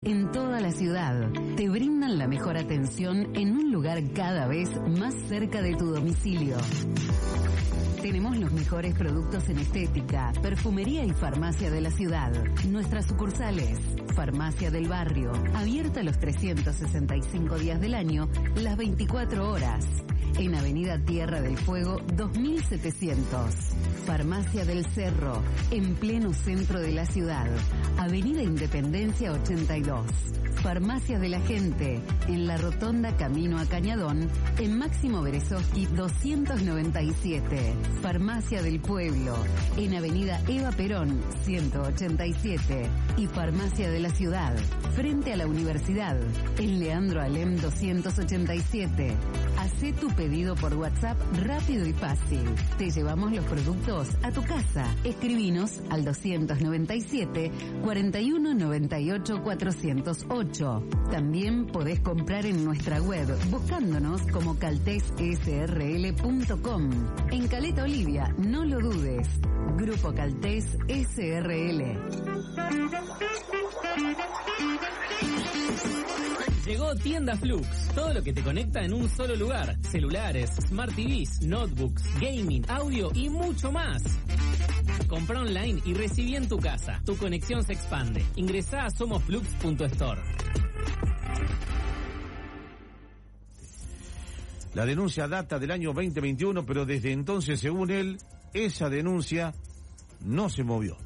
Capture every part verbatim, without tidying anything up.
en toda la ciudad. Te brindan la mejor atención en un lugar cada vez más cerca de tu domicilio. Tenemos los mejores productos en estética, perfumería y farmacia de la ciudad. Nuestras sucursales: Farmacia del Barrio, abierta los trescientos sesenta y cinco días del año, las veinticuatro horas. En Avenida Tierra del Fuego dos mil setecientos. Farmacia del Cerro, en pleno centro de la ciudad. Avenida Independencia ochenta y dos. Farmacia de la Gente, en la Rotonda Camino a Cañadón, en Máximo Berezovsky doscientos noventa y siete. Farmacia del Pueblo, en Avenida Eva Perón ciento ochenta y siete. Y Farmacia de la Ciudad, frente a la Universidad, en Leandro Alem doscientos ochenta y siete. Hacé tu pedido por WhatsApp rápido y fácil. Te llevamos los productos a tu casa. Escribinos al doscientos noventa y siete, cuarenta y uno noventa y ocho, cuatrocientos ocho. También podés comprar en nuestra web buscándonos como caltes s r l punto com. En Caleta Olivia, no lo dudes. Grupo Caltés S R L. Llegó Tienda Flux, todo lo que te conecta en un solo lugar. Celulares, Smart T Vs, notebooks, gaming, audio y mucho más. Compra online y recibí en tu casa. Tu conexión se expande. Ingresá a somosflux punto store. La denuncia data del año veinte veintiuno, pero desde entonces, según él, esa denuncia no se movió.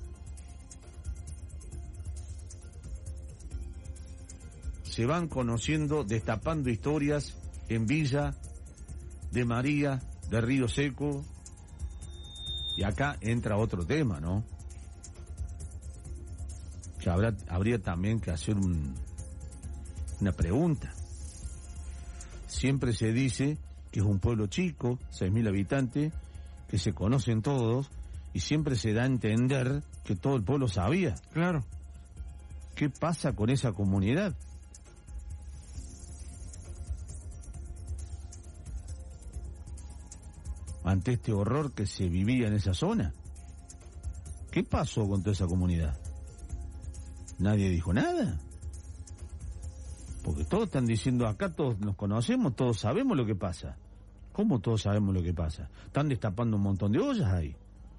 Se van conociendo, destapando historias en Villa de María, de Río Seco, y acá entra otro tema, ¿no? Que habrá, habría también que hacer un, una pregunta. Siempre se dice que es un pueblo chico, seis mil habitantes, que se conocen todos, y siempre se da a entender que todo el pueblo sabía. Claro. ¿Qué pasa con esa comunidad? Ante este horror que se vivía en esa zona. ¿Qué pasó con toda esa comunidad? Nadie dijo nada. Porque todos están diciendo, acá todos nos conocemos, todos sabemos lo que pasa. ¿Cómo todos sabemos lo que pasa? Están destapando un montón de ollas ahí.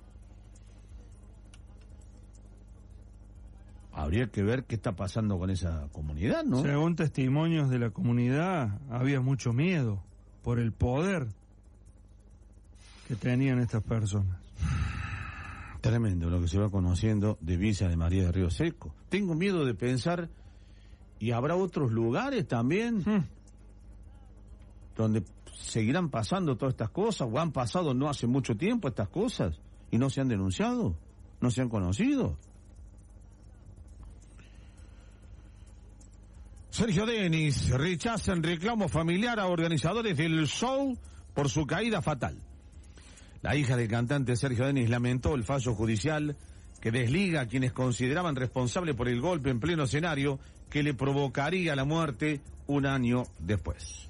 Habría que ver qué está pasando con esa comunidad, ¿no? Según testimonios de la comunidad, había mucho miedo por el poder que tenían estas personas. Tremendo lo que se va conociendo de Villa de María de Río Seco. Tengo miedo de pensar, ¿y habrá otros lugares también hmm. donde seguirán pasando todas estas cosas, o han pasado no hace mucho tiempo estas cosas y no se han denunciado, no se han conocido? Sergio Denis rechaza en reclamo familiar a organizadores del show por su caída fatal. La hija del cantante Sergio Denis lamentó el fallo judicial que desliga a quienes consideraban responsable por el golpe en pleno escenario que le provocaría la muerte un año después.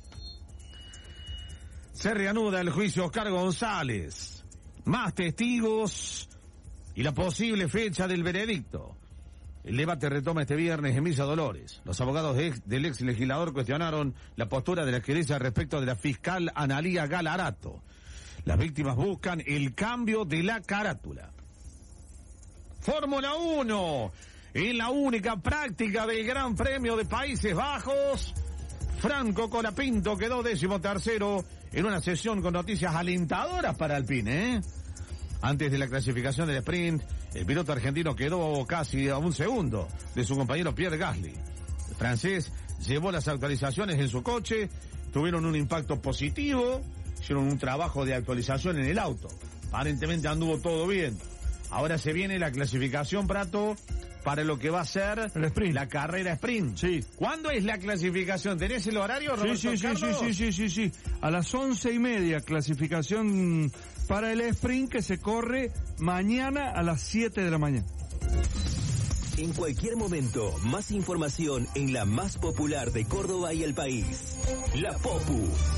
Se reanuda el juicio Oscar González. Más testigos y la posible fecha del veredicto. El debate retoma este viernes en Villa Dolores. Los abogados de ex, del ex legislador cuestionaron la postura de la querella respecto de la fiscal Analía Galarato. Las víctimas buscan el cambio de la carátula. Fórmula uno. En la única práctica del Gran Premio de Países Bajos, Franco Colapinto quedó décimo tercero en una sesión con noticias alentadoras para Alpine, ¿eh? Antes de la clasificación del sprint, el piloto argentino quedó casi a un segundo de su compañero Pierre Gasly. El francés llevó las actualizaciones en su coche, tuvieron un impacto positivo, hicieron un trabajo de actualización en el auto. Aparentemente anduvo todo bien. Ahora se viene la clasificación, Prato, para lo que va a ser el sprint. La carrera sprint. Sí. ¿Cuándo es la clasificación? ¿Tenés el horario, Roberto sí, sí, Carlos? Sí, sí, sí, sí, sí. A las once y media, clasificación para el sprint que se corre mañana a las siete de la mañana. En cualquier momento, más información en la más popular de Córdoba y el país. La Popu.